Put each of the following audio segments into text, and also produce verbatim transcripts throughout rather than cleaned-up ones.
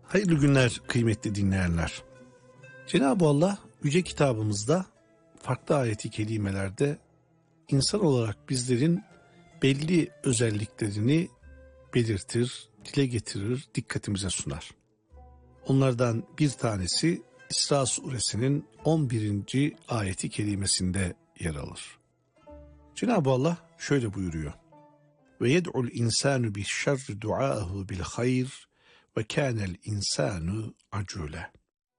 Hayırlı günler kıymetli dinleyenler. Cenab-ı Allah yüce kitabımızda farklı ayeti kerimelerde insan olarak bizlerin belli özelliklerini belirtir, dile getirir, dikkatimize sunar. Onlardan bir tanesi İsra suresinin on birinci ayeti kerimesinde yer alır. Cenab-ı Allah şöyle buyuruyor. Ve yed'ul insanu bi'ş-şerri du'ahu bil hayr ve kânel insanu acûle.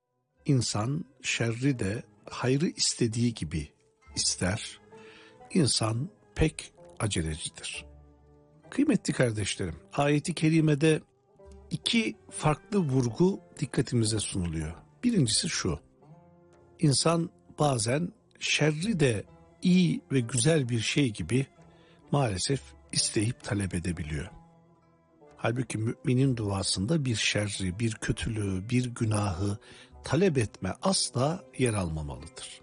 İnsan şerri de hayrı istediği gibi ister. İnsan pek acelecidir. Kıymetli kardeşlerim, ayeti kerimede iki farklı vurgu dikkatimize sunuluyor. Birincisi şu: İnsan bazen şerri de iyi ve güzel bir şey gibi maalesef isteyip talep edebiliyor. Halbuki müminin duasında bir şerri, bir kötülüğü, bir günahı talep etme asla yer almamalıdır.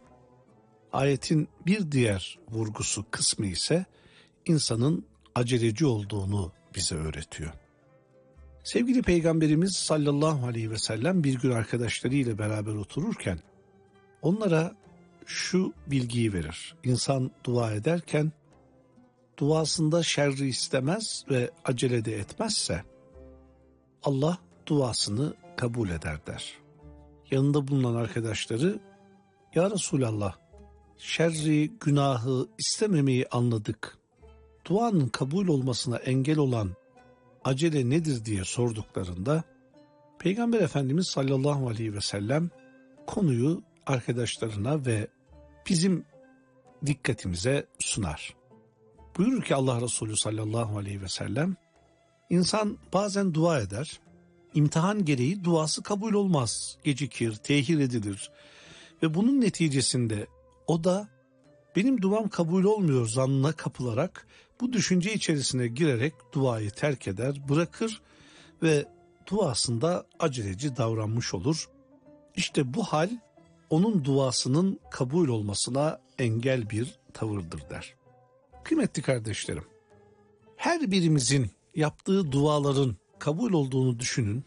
Ayetin bir diğer vurgusu kısmı ise insanın aceleci olduğunu bize öğretiyor. Sevgili Peygamberimiz sallallahu aleyhi ve sellem bir gün arkadaşlarıyla beraber otururken onlara şu bilgiyi verir. İnsan dua ederken duasında şerri istemez ve acele de etmezse Allah duasını kabul eder der. Yanında bulunan arkadaşları, ya Resulallah, şerri, günahı istememeyi anladık. Duanın kabul olmasına engel olan acele nedir diye sorduklarında Peygamber Efendimiz sallallahu aleyhi ve sellem konuyu arkadaşlarına ve bizim dikkatimize sunar. Buyurur ki Allah Resulü sallallahu aleyhi ve sellem, insan bazen dua eder, imtihan gereği duası kabul olmaz, gecikir, tehir edilir ve bunun neticesinde o da benim duam kabul olmuyor zannına kapılarak bu düşünce içerisine girerek duayı terk eder, bırakır ve duasında aceleci davranmış olur. İşte bu hal onun duasının kabul olmasına engel bir tavırdır der. Kıymetli kardeşlerim, her birimizin yaptığı duaların kabul olduğunu düşünün.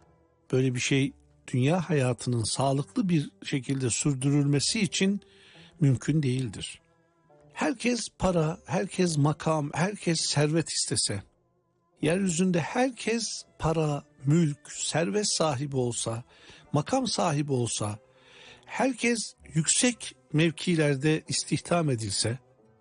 Böyle bir şey dünya hayatının sağlıklı bir şekilde sürdürülmesi için mümkün değildir. Herkes para, herkes makam, herkes servet istese, yeryüzünde herkes para, mülk, servet sahibi olsa, makam sahibi olsa, herkes yüksek mevkilerde istihdam edilse,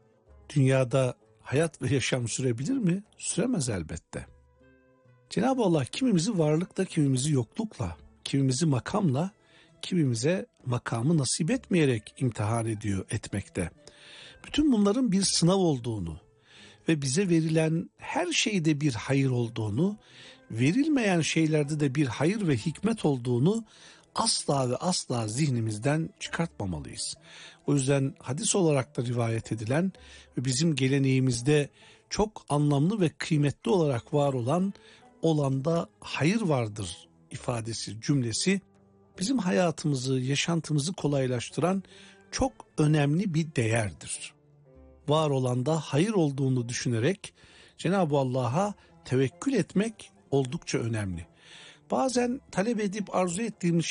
dünyada hayat ve yaşam sürebilir mi? Süremez elbette. Cenab-ı Allah kimimizi varlıkla, kimimizi yoklukla, kimimizi makamla, kimimize makamı nasip etmeyerek imtihan ediyor, etmekte. Bütün bunların bir sınav olduğunu ve bize verilen her şeyde bir hayır olduğunu, verilmeyen şeylerde de bir hayır ve hikmet olduğunu asla ve asla zihnimizden çıkartmamalıyız. O yüzden hadis olarak da rivayet edilen ve bizim geleneğimizde çok anlamlı ve kıymetli olarak var olan olanda hayır vardır ifadesi, cümlesi bizim hayatımızı, yaşantımızı kolaylaştıran çok önemli bir değerdir. Var olanda hayır olduğunu düşünerek Cenab-ı Allah'a tevekkül etmek oldukça önemli. Bazen talep edip arzu ettiğimiz